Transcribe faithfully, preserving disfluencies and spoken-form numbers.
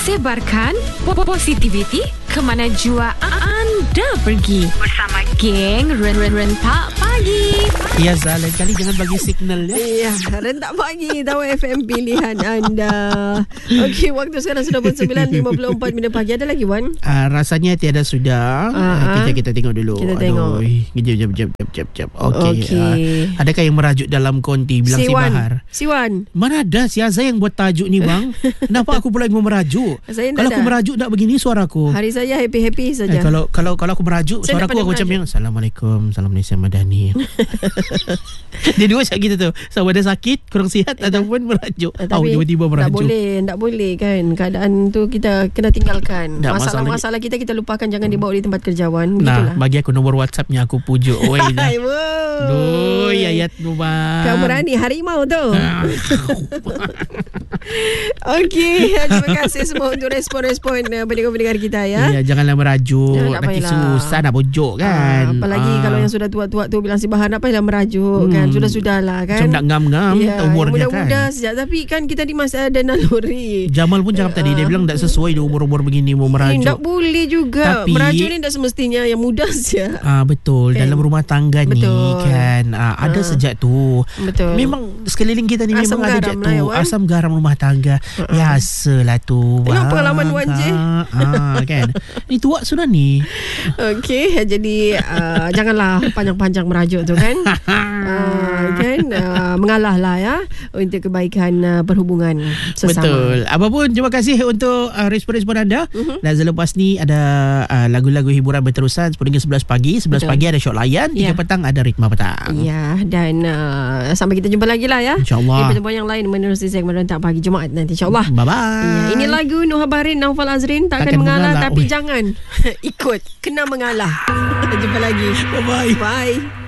Sebarkan positivity ke mana jua anda pergi bersama geng Rentak Pagi. Ya, lain kali jangan bagi signal ya. Ya, Rentak Pagi tahu F M pilihan anda. Okey, waktu sekarang sudah pukul sembilan lima puluh empat minit pagi. Ada lagi Wan? Uh, rasanya tiada sudah. Uh-huh. Kita kita tengok dulu. Kita tengok. Jap jap jap jap jap jap. Okey. Okay. Uh, adakah yang merajuk dalam konti bilang si, si Bahar? Si Wan. Mana ada si Azai yang buat tajuk ni bang? Kenapa aku pula yang mau merajuk? Saya kalau ada. aku merajuk tak begini suaraku. Hari saya happy-happy saja. Eh, kalau kalau kalau aku merajuk saya suaraku aku macam yang Assalamualaikum, salam Malaysia Madani. Dia dua macam gitu tu. Sama ada sakit, kurang sihat eh, ataupun merajuk. Eh, tapi oh, tiba-tiba merajuk. Tak boleh, tak boleh kan. Keadaan tu kita kena tinggalkan. Tak, masalah-masalah kita kita lupakan, jangan dibawa di tempat kerja Wan. Nah, bagi aku nombor WhatsAppnya aku pujuk. Oi dah. Doi ayat tu bang. Kamu berani harimau tu. Okey, terima kasih semua untuk respon-respon uh, pendengar-pendengar kita ya. Ya, janganlah merajuk. Ya, nanti payahlah. susah nak pujuk kan. Ah, apalagi ah. kalau yang sudah tua-tua tu bilang si Bahar nak payahlah merajuk hmm. kan. Sudah-sudahlah kan. Macam nak ngam-ngam ya, umurnya kan. Muda-muda sejak, tapi kan kita ni masih ada naluri. Jamal pun cakap uh, tadi, dia bilang tak sesuai di umur-umur begini mau merajuk. Tak boleh juga. Tapi, merajuk ni tak semestinya yang muda saja. Ah, betul. Kan? Dalam rumah tangga betul. ni kan ah, ada uh, sejak tu. Betul. Memang sekeliling kita ni asam memang ada sejak tu. Lah, asam garam rumah tangga. Uh-uh. Biasalah tu. Tengok pengalaman Wan je. Ah, kan. Ni tua sudah ni. Okey, jadi uh, janganlah panjang-panjang merajuk tu kan. uh, kan uh, mengalah lah ya untuk kebaikan uh, perhubungan sesama. Betul. Apapun, terima kasih untuk uh, respon-respon anda. Uh-huh. Dan selepas ni ada uh, lagu-lagu hiburan berterusan sepuluh hingga sebelas pagi. sebelas Betul. Pagi ada Syok Layan, tiga yeah. petang ada Ritma Petang. Ya, dan uh, sampai kita jumpa lagi lah ya. InsyaAllah. Di pertemuan yang lain menerusi segmen Rentak Pagi Jumaat nanti insyaAllah. Bye-bye. Ya, ini lagu Noh Habarin, Naufal Azrin, tak akan mengalah, mengalah tapi Ui. jangan ikut kena mengalah. Jumpa lagi. Bye-bye. Bye.